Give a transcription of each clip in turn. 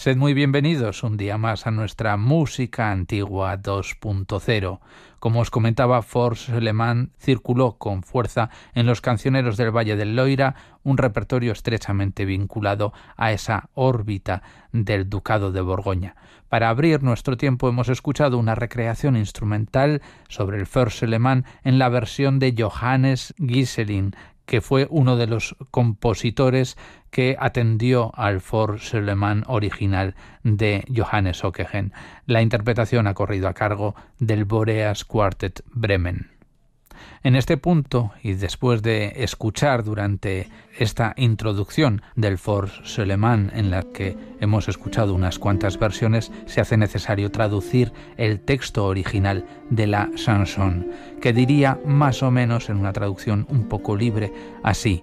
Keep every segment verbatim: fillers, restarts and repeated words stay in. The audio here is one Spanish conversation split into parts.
Sed muy bienvenidos un día más a nuestra Música Antigua dos punto cero. Como os comentaba, Force Alemán circuló con fuerza en los cancioneros del Valle del Loira, un repertorio estrechamente vinculado a esa órbita del Ducado de Borgoña. Para abrir nuestro tiempo hemos escuchado una recreación instrumental sobre el Force Alemán en la versión de Johannes Gieselin, que fue uno de los compositores que atendió al Force Alemán original de Johannes Ockeghen. La interpretación ha corrido a cargo del Boreas Quartet Bremen. En este punto, y después de escuchar durante esta introducción del Force Alemán, en la que hemos escuchado unas cuantas versiones, se hace necesario traducir el texto original de la chanson, que diría más o menos, en una traducción un poco libre, así: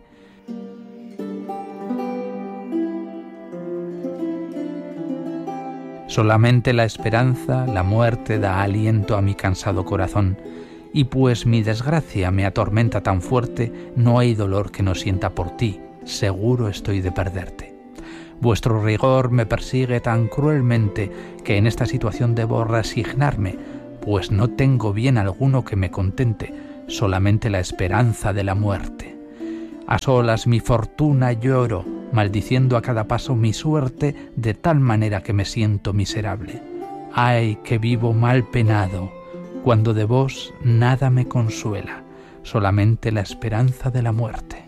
solamente la esperanza, la muerte da aliento a mi cansado corazón. Y pues mi desgracia me atormenta tan fuerte, no hay dolor que no sienta por ti, seguro estoy de perderte. Vuestro rigor me persigue tan cruelmente que en esta situación debo resignarme, pues no tengo bien alguno que me contente, solamente la esperanza de la muerte. A solas mi fortuna lloro, maldiciendo a cada paso mi suerte, de tal manera que me siento miserable. ¡Ay, que vivo mal penado! Cuando de vos nada me consuela, solamente la esperanza de la muerte.